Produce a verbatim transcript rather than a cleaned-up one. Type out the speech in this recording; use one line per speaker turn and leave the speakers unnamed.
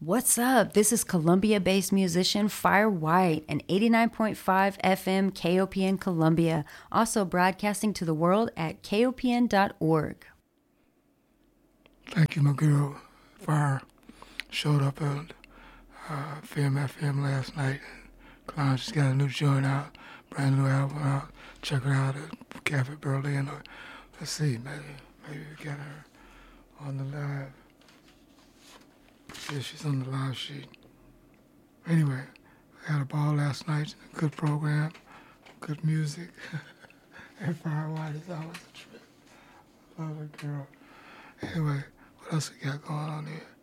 What's up? This is Columbia-based musician Fire White and eighty-nine point five F M K O P N Columbia, also broadcasting to the world at K O P N dot org.
Thank you, my girl. Fire showed up at uh, Film F M last night. Clown just got a new joint out, brand new album out. Check her out at Cafe Berlin. Or, let's see, maybe, maybe we get her on the live. Yeah, she's on the live sheet. Anyway, we had a ball last night. Good program, good music. And Fire White is always a trip. Love her girl. Anyway, what else we got going on here?